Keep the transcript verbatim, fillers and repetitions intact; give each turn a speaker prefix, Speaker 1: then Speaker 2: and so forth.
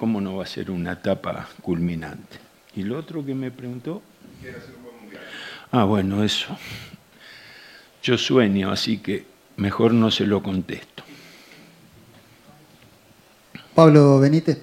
Speaker 1: ¿cómo no va a ser una etapa culminante? Y lo otro que me preguntó...
Speaker 2: Quiere hacer un buen mundial.
Speaker 1: Ah, bueno, eso. Yo sueño, así que mejor no se lo contesto.
Speaker 3: Pablo Benítez.